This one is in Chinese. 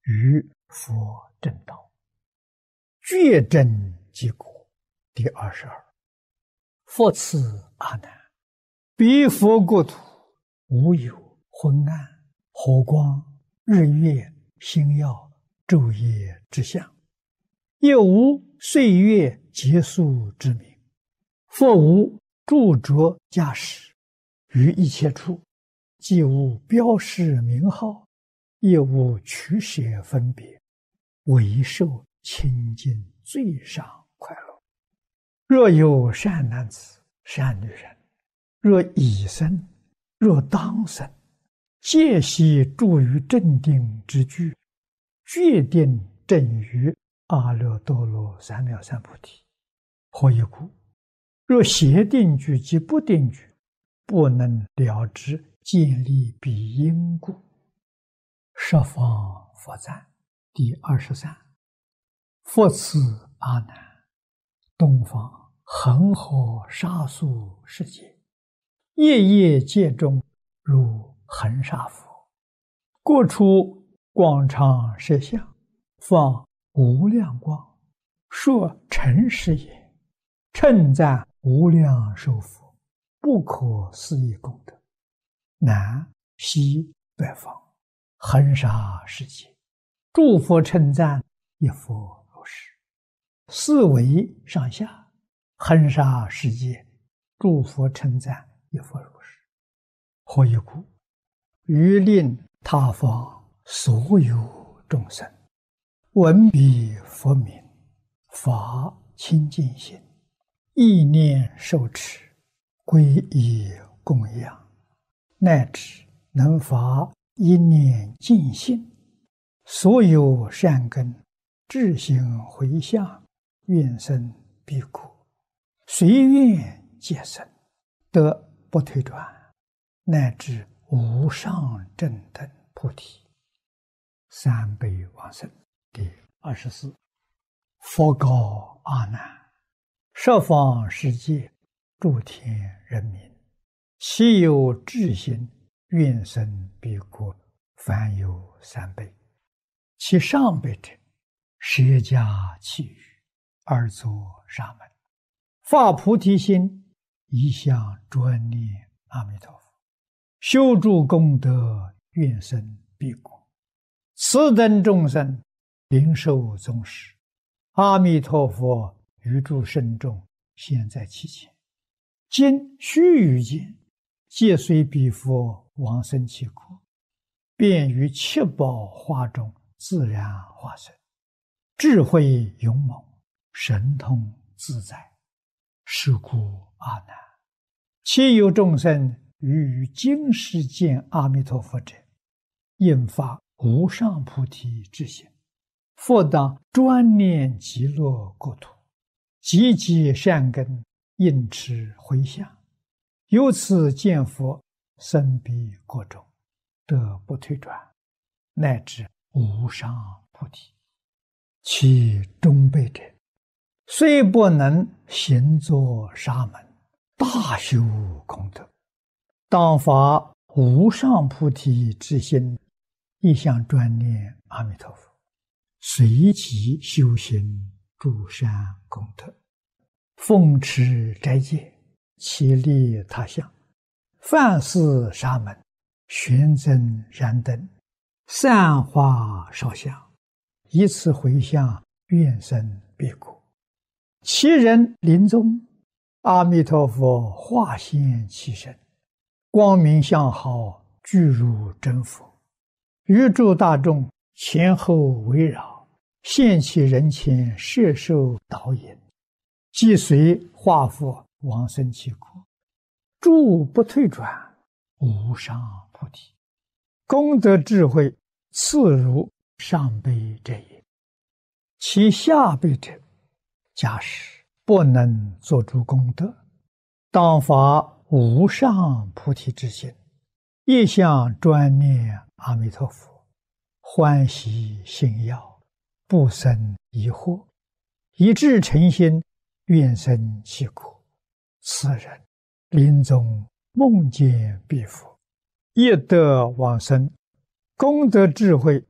与佛正道，觉真即果。第22，佛赐阿难：彼佛国土，无有昏暗、火光、日月、星耀、昼夜之相，也无岁月结束之名。佛无著着驾驶，于一切处，既无标示名号，也无取舍分别，唯受清净最上快乐。若有善男子、善女人，若已生，若当生，皆悉住于正定之居，决定正于阿耨多罗三藐三菩提。何以故？若邪定句及不定句，不能了知建立彼因故。十方佛赞。第23，佛赐阿难：东方恒河沙数世界，夜夜界中如恒沙佛，各处广场摄像，放无量光，说诚实也，称赞无量寿佛，不可思议功德。南西北方恒沙世界，诸佛称赞一佛如是。四维上下恒沙世界，诸佛称赞一佛如是。何以故？于令他方所有众生闻彼佛名，发清净心，意念受持，皈依供养，乃至能发一念净心，所有善根至行回向，愿生彼国，随愿皆生，得不退转，乃至无上正等菩提。三辈往生。第24，佛告阿难：十方世界诸天人民，其有智心，愿生彼国，凡有3辈。其上辈者，舍家弃语，而作沙门，发菩提心，一向专念阿弥陀佛，修诸功德，愿生彼国。此等众生灵受宗实，阿弥陀佛于诸圣众现在其前，今须臾间，皆随彼佛往生其国，便于七宝花中自然化身，智慧勇猛，神通自在。是故阿难，其有众生于今世见阿弥陀佛者，应发无上菩提之心，复当专念极乐国土，积集善根，应持回向，由此见佛，生彼国中，得不退转，乃至无上菩提。其中辈者，虽不能行作沙门，大修功德，当发无上菩提之心，一向专念阿弥陀佛，随即修行诸善功德，奉持斋戒，其利他相，饭施沙门，玄增燃灯，散花烧香，以此回向，愿生彼国。其人临终，阿弥陀佛化现其身，光明相好，具如真佛，于诸大众前后围绕，现其人前，摄受导引，即随化佛往生其国，诸不退转，无上菩提。功德智慧次如上辈者也。其下辈者，假使不能作诸功德，当发无上菩提之心，一向专念阿弥陀佛，欢喜信要，不生疑惑，一致诚心，愿生其国。此人临终梦见彼佛，业得往生，功德智慧